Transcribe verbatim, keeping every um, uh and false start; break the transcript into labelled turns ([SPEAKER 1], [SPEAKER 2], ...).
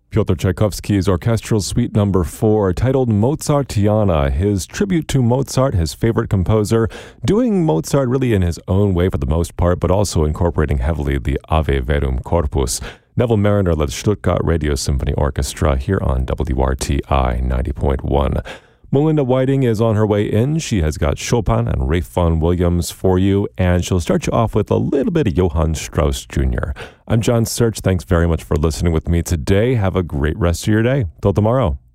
[SPEAKER 1] Pyotr Tchaikovsky's Orchestral Suite Number four, titled Mozartiana, his tribute to Mozart, his favorite composer, doing Mozart really in his own way for the most part, but also incorporating heavily the Ave Verum Corpus. Neville Mariner led the Stuttgart Radio Symphony Orchestra here on W R T I ninety point one. Melinda Whiting is on her way in. She has got Chopin and Ralph Vaughan Williams for you, and she'll start you off with a little bit of Johann Strauss Junior I'm John Search. Thanks very much for listening with me today. Have a great rest of your day. Till tomorrow.